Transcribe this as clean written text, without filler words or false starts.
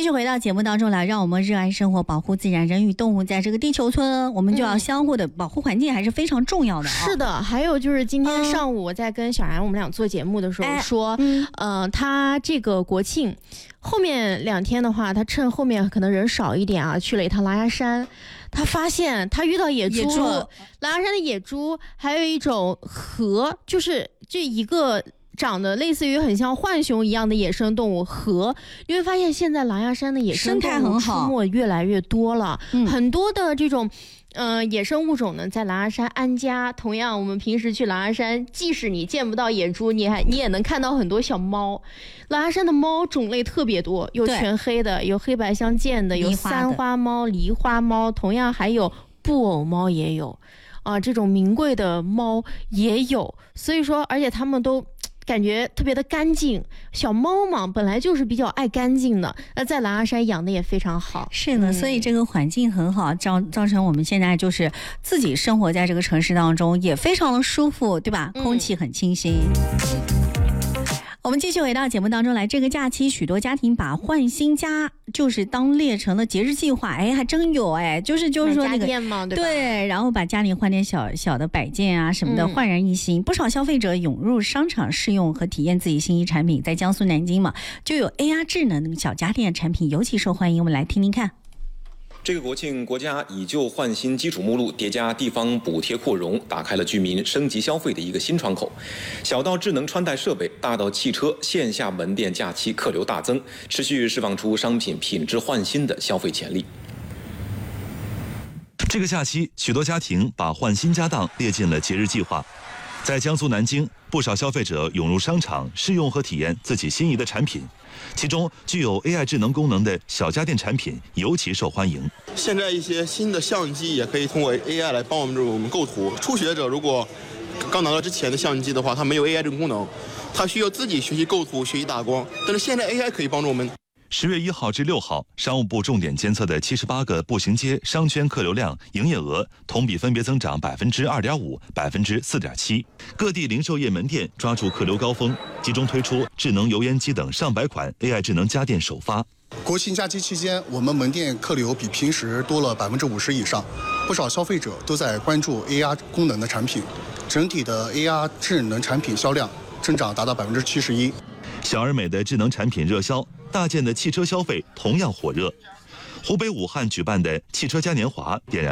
续回到节目当中来，让我们热爱生活，保护自然，人与动物在这个地球村，我们就要相互的保护环境，还是非常重要的。 是的，还有就是今天上午我在跟小然我们俩做节目的时候说，他这个国庆后面2天的话，他趁后面可能人少一点啊，去了一趟狼牙山。他发现他遇到野猪，狼牙山的野猪，还有一种河，就是这一个长得类似于很像浣熊一样的野生动物河，你会发现现在狼牙山的野生动物出没越来越多了，很多的这种野生物种呢在狼牙山安家。同样我们平时去狼牙山，即使你见不到野猪，你也能看到很多小猫。狼牙山的猫种类特别多，有全黑的，有黑白相间的，有三花猫、狸花猫，同样还有布偶猫也有这种名贵的猫也有。所以说而且它们都感觉特别的干净，小猫嘛本来就是比较爱干净的，那在狼牙山养的也非常好。 是的，所以这个环境很好，造成我们现在就是自己生活在这个城市当中也非常的舒服，对吧？空气很清新。我们继续回到节目当中来，这个假期许多家庭把换新家就是当列成了节日计划，还真有就是说那个家电嘛，对吧？ 对，然后把家里换点小的摆件啊什么的，焕然一新。不少消费者涌入商场试用和体验自己新衣产品，在江苏南京嘛，就有 AR 智能小家电产品尤其受欢迎，我们来听听看。 这个国庆，国家以旧换新基础目录叠加地方补贴扩容，打开了居民升级消费的一个新窗口。小到智能穿戴设备，大到汽车，线下门店假期客流大增，持续释放出商品品质换新的消费潜力。 这个假期，许多家庭把换新家当列进了节日计划。在江苏南京，不少消费者涌入商场试用和体验自己心仪的产品，其中具有 AI 智能功能的小家电产品尤其受欢迎。 现在一些新的相机也可以通过 AI 来帮我们构图。初学者如果刚拿到之前的相机的话，它没有 AI 这个功能，它需要自己学习构图、学习打光。但是现在 AI 可以帮助我们。 10月1号至6号，商务部重点监测的78个步行街商圈客流量、营业额同比分别增长2.5%、4.7%。各地零售业门店抓住客流高峰，集中推出智能油烟机等上百款 AI 智能家电首发。 国庆假期期间，我们门店客流比平时多了50%以上，不少消费者都在关注 AR 功能的产品，整体的 AR 智能产品销量增长达到71%。 小而美的智能产品热销，大件的汽车消费同样火热。湖北武汉举办的汽车嘉年华点燃